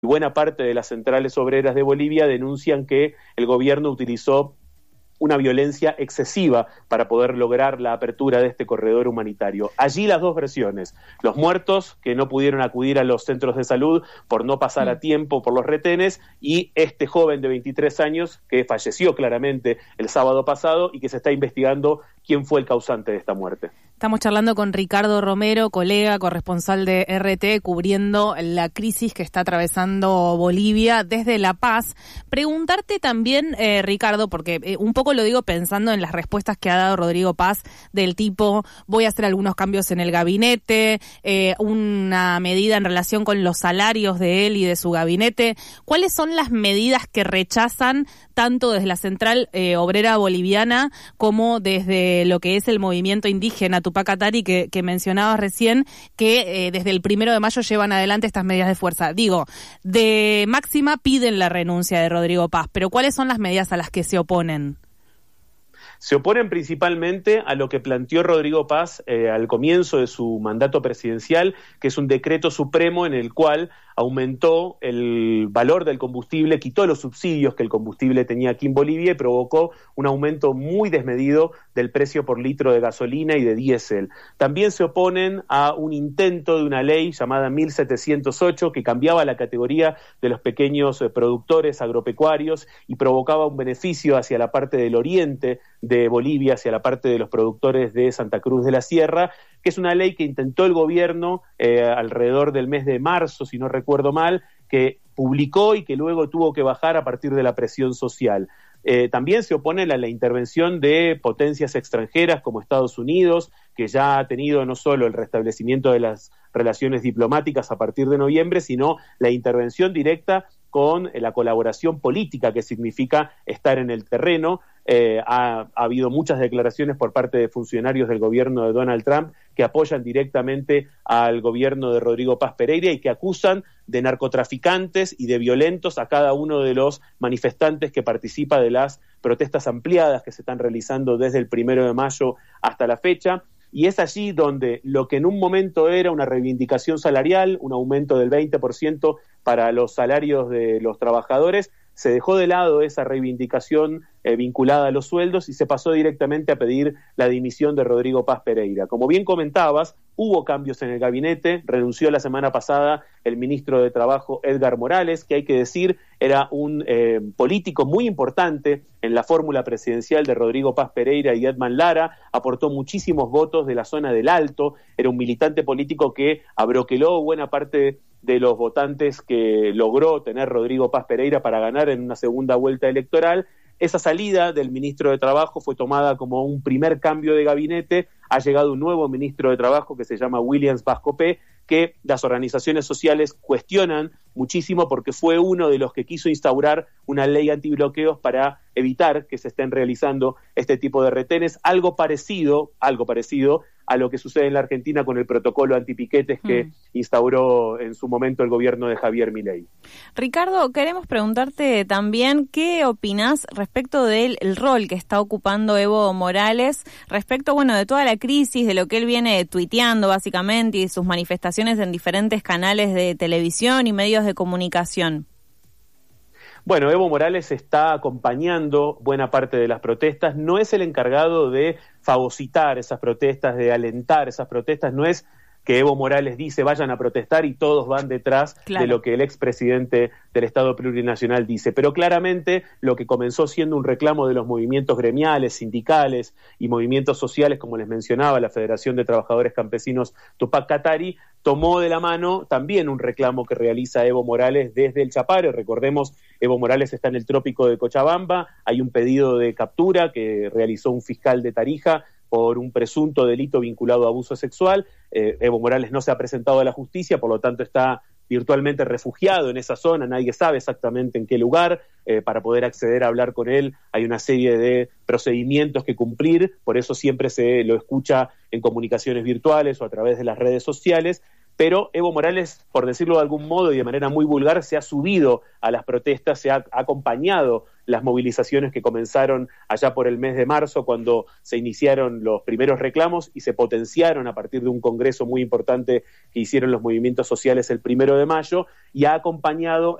buena parte de las centrales obreras de Bolivia denuncian que el gobierno utilizó una violencia excesiva para poder lograr la apertura de este corredor humanitario. Allí las dos versiones: los muertos que no pudieron acudir a los centros de salud por no pasar a tiempo por los retenes, y este joven de 23 años que falleció claramente el sábado pasado y que se está investigando quién fue el causante de esta muerte. Estamos charlando con Ricardo Romero, colega, corresponsal de RT, cubriendo la crisis que está atravesando Bolivia desde La Paz. Preguntarte también, Ricardo, porque un poco lo digo pensando en las respuestas que ha dado Rodrigo Paz, del tipo, voy a hacer algunos cambios en el gabinete, una medida en relación con los salarios de él y de su gabinete. ¿Cuáles son las medidas que rechazan tanto desde la Central Obrera Boliviana como desde lo que es el movimiento indígena Tupac Katari que mencionabas recién, que desde el 1 de mayo llevan adelante estas medidas de fuerza? Digo, de máxima piden la renuncia de Rodrigo Paz, pero ¿cuáles son las medidas a las que se oponen? Se oponen principalmente a lo que planteó Rodrigo Paz al comienzo de su mandato presidencial, que es un decreto supremo en el cual aumentó el valor del combustible, quitó los subsidios que el combustible tenía aquí en Bolivia y provocó un aumento muy desmedido del precio por litro de gasolina y de diésel. También se oponen a un intento de una ley llamada 1708 que cambiaba la categoría de los pequeños productores agropecuarios y provocaba un beneficio hacia la parte del oriente de Bolivia, hacia la parte de los productores de Santa Cruz de la Sierra, que es una ley que intentó el gobierno alrededor del mes de marzo, si no recuerdo mal, que publicó y que luego tuvo que bajar a partir de la presión social. También se opone a la intervención de potencias extranjeras como Estados Unidos, que ya ha tenido no solo el restablecimiento de las relaciones diplomáticas a partir de noviembre, sino la intervención directa con la colaboración política que significa estar en el terreno. Ha habido muchas declaraciones por parte de funcionarios del gobierno de Donald Trump que apoyan directamente al gobierno de Rodrigo Paz Pereira y que acusan de narcotraficantes y de violentos a cada uno de los manifestantes que participa de las protestas ampliadas que se están realizando desde el 1 de mayo hasta la fecha. Y es allí donde lo que en un momento era una reivindicación salarial, un aumento del 20% para los salarios de los trabajadores, se dejó de lado esa reivindicación vinculada a los sueldos y se pasó directamente a pedir la dimisión de Rodrigo Paz Pereira. Como bien comentabas, hubo cambios en el gabinete, renunció la semana pasada el ministro de Trabajo Edgar Morales, que hay que decir era un político muy importante en la fórmula presidencial de Rodrigo Paz Pereira y Edman Lara, aportó muchísimos votos de la zona del Alto, era un militante político que abroqueló buena parte de los votantes que logró tener Rodrigo Paz Pereira para ganar en una segunda vuelta electoral. Esa salida del ministro de Trabajo fue tomada como un primer cambio de gabinete. Ha llegado un nuevo ministro de Trabajo que se llama Williams Vascopé, que las organizaciones sociales cuestionan muchísimo porque fue uno de los que quiso instaurar una ley antibloqueos para evitar que se estén realizando este tipo de retenes, algo parecido a lo que sucede en la Argentina con el protocolo antipiquetes que instauró en su momento el gobierno de Javier Milei. Ricardo, queremos preguntarte también qué opinás respecto del rol que está ocupando Evo Morales respecto, de toda la crisis, de lo que él viene tuiteando básicamente y sus manifestaciones en diferentes canales de televisión y medios de comunicación. Bueno, Evo Morales está acompañando buena parte de las protestas, no es el encargado de fagocitar esas protestas, de alentar esas protestas, no es que Evo Morales dice vayan a protestar y todos van detrás de lo que el expresidente del Estado Plurinacional dice. Pero claramente lo que comenzó siendo un reclamo de los movimientos gremiales, sindicales y movimientos sociales, como les mencionaba, la Federación de Trabajadores Campesinos Tupac Katari, tomó de la mano también un reclamo que realiza Evo Morales desde el Chapare. Recordemos, Evo Morales está en el trópico de Cochabamba, hay un pedido de captura que realizó un fiscal de Tarija por un presunto delito vinculado a abuso sexual. Evo Morales no se ha presentado a la justicia, por lo tanto está virtualmente refugiado en esa zona, nadie sabe exactamente en qué lugar. Para poder acceder a hablar con él hay una serie de procedimientos que cumplir, por eso siempre se lo escucha en comunicaciones virtuales o a través de las redes sociales. pero Evo Morales, por decirlo de algún modo y de manera muy vulgar, se ha subido a las protestas, se ha acompañado las movilizaciones que comenzaron allá por el mes de marzo, cuando se iniciaron los primeros reclamos y se potenciaron a partir de un congreso muy importante que hicieron los movimientos sociales el 1 de mayo, y ha acompañado